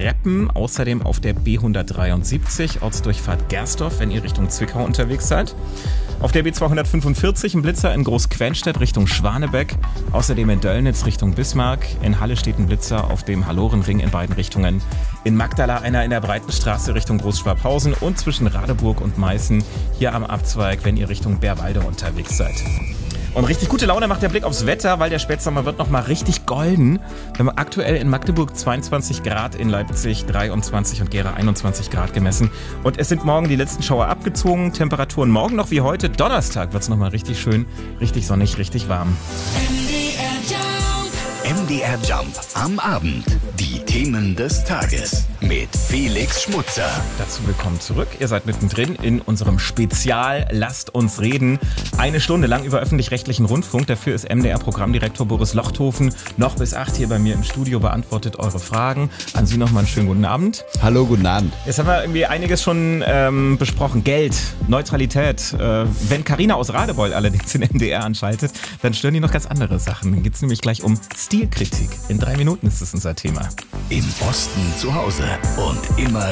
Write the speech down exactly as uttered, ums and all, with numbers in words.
Reppen, außerdem auf der B hundertdreiundsiebzig, Ortsdurchfahrt Gersdorf, wenn ihr Richtung Zwickau unterwegs seid. Auf der B zweihundertfünfundvierzig ein Blitzer in Großquenstedt Richtung Schwanebeck, außerdem in Döllnitz Richtung Bismarck. In Halle steht ein Blitzer auf dem Hallorenring in beiden Richtungen. In Magdala einer in der Breitenstraße Richtung Großschwabhausen und zwischen Radeburg und Meißen hier am Abzweig, wenn ihr Richtung Bärwalde unterwegs seid. Und richtig gute Laune macht der Blick aufs Wetter, weil der Spätsommer wird nochmal richtig golden. Wir haben aktuell in Magdeburg zweiundzwanzig Grad, in Leipzig dreiundzwanzig und Gera einundzwanzig Grad gemessen. Und es sind morgen die letzten Schauer abgezogen. Temperaturen morgen noch wie heute. Donnerstag wird es nochmal richtig schön, richtig sonnig, richtig warm. M D R Jump am Abend. Die Themen des Tages mit Felix Schmutzer. Dazu willkommen zurück. Ihr seid mittendrin in unserem Spezial Lasst uns reden. Eine Stunde lang über öffentlich-rechtlichen Rundfunk. Dafür ist M D R-Programmdirektor Boris Lochthofen noch bis acht hier bei mir im Studio, beantwortet eure Fragen. An Sie nochmal einen schönen guten Abend. Hallo, guten Abend. Jetzt haben wir irgendwie einiges schon ähm, besprochen. Geld, Neutralität. Äh, wenn Carina aus Radebeul allerdings den M D R anschaltet, dann stören die noch ganz andere Sachen. Dann geht es nämlich gleich um Stilkritik. In drei Minuten ist das unser Thema. Im Osten zu Hause und immer